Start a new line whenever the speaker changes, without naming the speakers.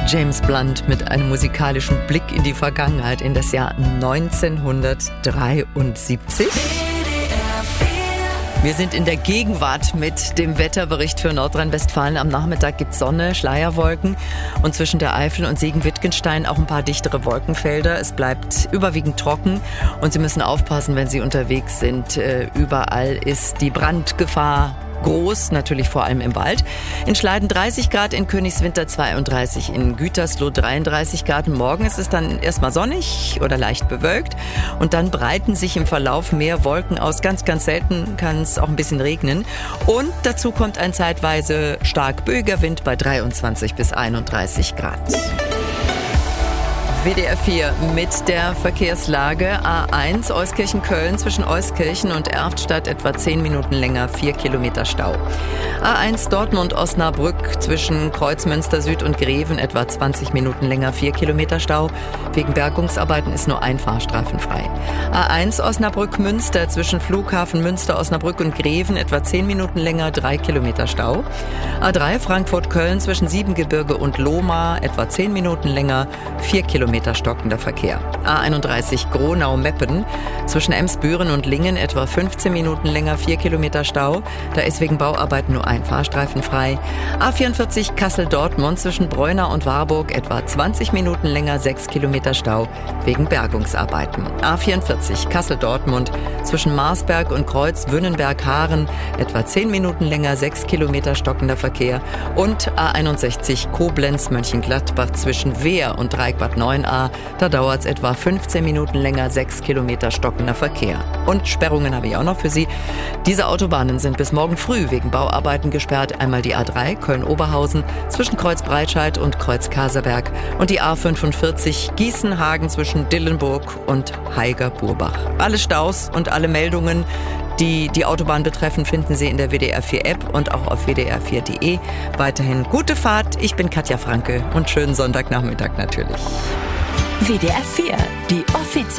James Blunt mit einem musikalischen Blick in die Vergangenheit, in das Jahr 1973. Wir sind in der Gegenwart mit dem Wetterbericht für Nordrhein-Westfalen. Am Nachmittag gibt es Sonne, Schleierwolken und zwischen der Eifel und Siegen-Wittgenstein auch ein paar dichtere Wolkenfelder. Es bleibt überwiegend trocken und Sie müssen aufpassen, wenn Sie unterwegs sind. Überall ist die Brandgefahr groß, natürlich vor allem im Wald. In Schleiden 30 Grad, in Königswinter 32, in Gütersloh 33 Grad. Morgen ist es dann erstmal sonnig oder leicht bewölkt und dann breiten sich im Verlauf mehr Wolken aus. Ganz, ganz selten kann es auch ein bisschen regnen. Und dazu kommt ein zeitweise stark böiger Wind bei 23 bis 31 Grad. WDR 4 mit der Verkehrslage. A1 Euskirchen-Köln zwischen Euskirchen und Erftstadt etwa 10 Minuten länger, 4 Kilometer Stau. A1 Dortmund-Osnabrück zwischen Kreuzmünster Süd und Greven etwa 20 Minuten länger, 4 Kilometer Stau. Wegen Bergungsarbeiten ist nur ein Fahrstreifen frei. A1 Osnabrück-Münster zwischen Flughafen Münster, Osnabrück und Greven etwa 10 Minuten länger, 3 Kilometer Stau. A3 Frankfurt-Köln zwischen Siebengebirge und Lohmar etwa 10 Minuten länger, 4 Kilometer stockender Verkehr. A31 Gronau-Meppen zwischen Emsbüren und Lingen etwa 15 Minuten länger, 4 Kilometer Stau. Da ist wegen Bauarbeiten nur ein Fahrstreifen frei. A44 Kassel-Dortmund zwischen Breuna und Warburg etwa 20 Minuten länger, 6 Kilometer Stau wegen Bergungsarbeiten. A44 Kassel-Dortmund zwischen Marsberg und Kreuz-Wünnenberg-Haaren etwa 10 Minuten länger, 6 Kilometer stockender Verkehr. Und A61 Koblenz-Mönchengladbach zwischen Wehr und Dreieckbad 9a. Da dauert es etwa 15 Minuten länger, 6 Kilometer stockender Verkehr. Und Sperrungen habe ich auch noch für Sie. Diese Autobahnen sind bis morgen früh wegen Bauarbeiten gesperrt. Einmal die A3 Köln-Oberhausen zwischen Kreuz-Breitscheid und Kreuz-Kaserberg und die A45 Gießen-Hagen zwischen Dillenburg und Haiger-Burbach. Alle Staus und alle Meldungen, die die Autobahn betreffen, finden Sie in der WDR 4 App und auch auf wdr4.de. Weiterhin gute Fahrt. Ich bin Katja Franke und schönen Sonntagnachmittag natürlich.
WDR 4, die offizielle